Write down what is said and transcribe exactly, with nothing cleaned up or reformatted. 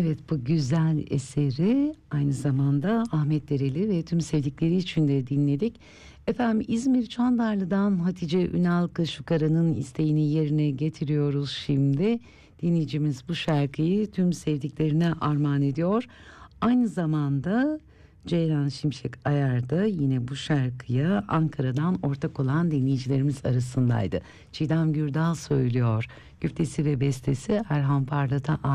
Evet, bu güzel eseri aynı zamanda Ahmet Dereli ve tüm sevdikleri için de dinledik. Efendim, İzmir Çandarlı'dan Hatice Ünal Kaşukara'nın isteğini yerine getiriyoruz şimdi. Dinleyicimiz bu şarkıyı tüm sevdiklerine armağan ediyor. Aynı zamanda Ceylan Şimşek Ayar da yine bu şarkıya Ankara'dan ortak olan dinleyicilerimiz arasındaydı. Çiğdem Gürdal söylüyor. Güftesi ve bestesi Erhan Parlat'a